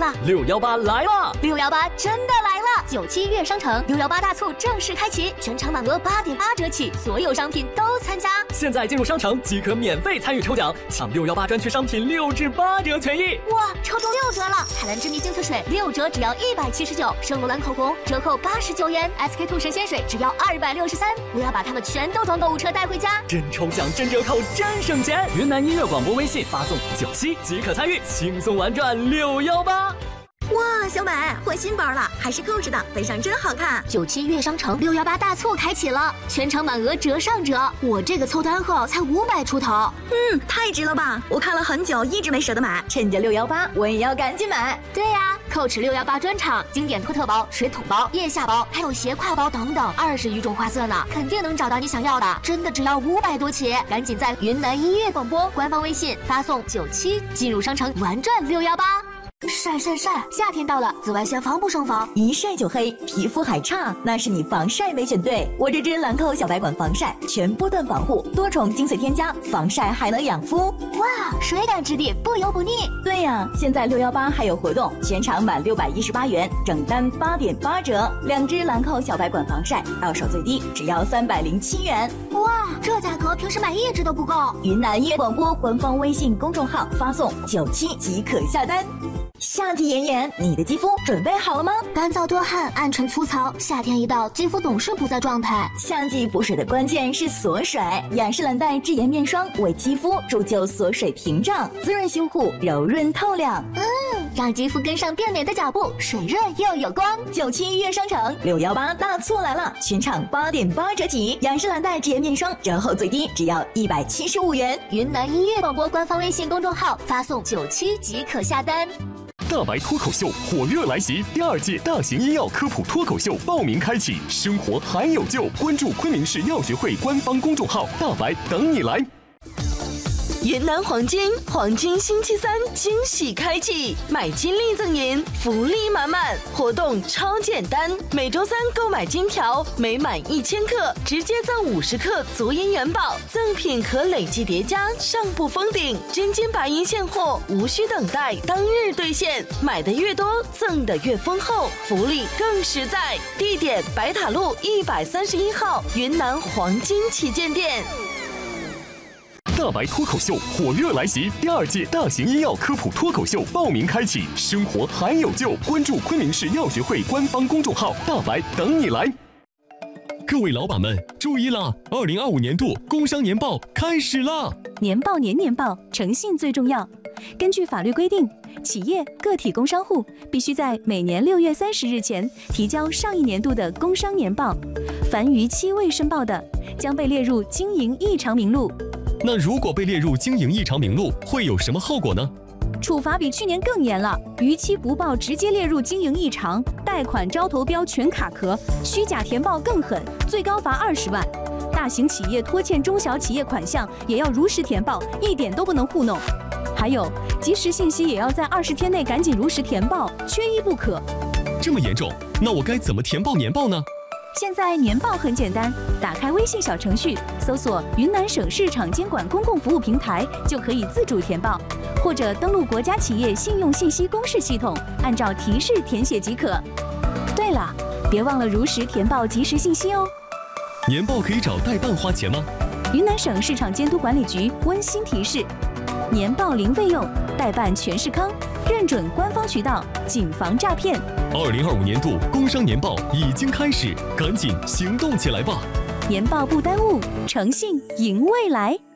了 ！618来了 ！618真的来了！97月商城618大促正式开启，全场满额8.8折起，所有商品都参加。 现在进入商城即可免费参与抽奖，抢618专区商品6至8折权益！ 哇，抽中6折了！海蓝之谜净色水6折只要179，圣罗兰口红折扣89元，SK2神仙水只要263。我要把它们全都装购物车带回家， 真抽奖，真折扣，真省钱！云南音乐广播微信发送97即可参与，轻松玩转618。 哇，小美换新包了，还是购置的，背上真好看。 97月商城618大促开启了，全场满额折上折，我这个凑单后才500出头。 太值了吧！我看了很久，一直没舍得买，趁着618，我也要赶紧买。 对呀，Coach 618专场，经典托特包、水桶包、腋下包，还有斜挎包等等，20余种花色呢，肯定能找到你想要的。真的只要500多起，赶紧在云南音乐广播官方微信发送97，进入商城玩转618。晒，夏天到了，紫外线防不胜防， 一晒就黑，皮肤还差，那是你防晒没选对。我这支兰蔻小白管防晒，全波段防护，多重精粹添加，防晒还能养肤。 哇，水感质地，不油不腻。 对呀，现在618还有活动，全场满618元，整单8.8折，2支兰蔻小白管防晒，到手最低只要307元。 哇，这价格平时买1支都不够。 云南音乐广播官方微信公众号发送97即可下单。夏季炎炎，你的肌肤准备好了吗？ 干燥多汗，暗沉粗糙，夏天一到，肌肤总是不在状态。 夏季补水的关键是锁水，雅诗兰黛智妍面霜为肌肤铸就锁水屏障，滋润修护，柔润透亮。 让肌肤跟上变美的脚步，水润又有光。 97月商城618大促来了，全场8.8折起，雅诗兰黛智妍面霜折后最低只要175元。 云南音乐广播官方微信公众号发送97即可下单。 大白脱口秀火热来袭，第2届大型医药科普脱口秀报名开启，生活还有救，关注昆明市药学会官方公众号，大白等你来。 云南黄金星期3惊喜开启，买金粒赠银，福利满满，活动超简单，每周3购买金条，每满1000克直接赠50克足银元宝，赠品可累计叠加，上不封顶，真金白银现货，无需等待，当日兑现，买的越多赠的越丰厚，福利更实在。地点白塔路131号云南黄金旗舰店。 大白脱口秀火热来袭，第2届大型医药科普脱口秀报名开启，生活还有救，关注昆明市药学会官方公众号，大白等你来。各位老板们注意啦，2025年度工商年报开始啦！ 年报年报，诚信最重要。根据法律规定，企业个体工商户必须在每年6月30日前提交上一年度的工商年报，凡逾期未申报的，将被列入经营异常名录。 那如果被列入经营异常名录，会有什么后果呢？ 处罚比去年更严了，逾期不报直接列入经营异常，贷款招投标全卡壳，虚假填报更狠，最高罚20万。大型企业拖欠中小企业款项也要如实填报，一点都不能糊弄。还有，及时信息也要在20天内赶紧如实填报，缺一不可。 这么严重，那我该怎么填报年报呢？ 现在年报很简单，打开微信小程序，搜索云南省市场监管公共服务平台，就可以自主填报，或者登录国家企业信用信息公示系统，按照提示填写即可。对了，别忘了如实填报及时信息哦。 年报可以找代办花钱吗？ 云南省市场监督管理局温馨提示：年报零费用，代办全是康，认准官方渠道，谨防诈骗。 2025年度工商年报已经开始，赶紧行动起来吧！ 年报不耽误，诚信赢未来。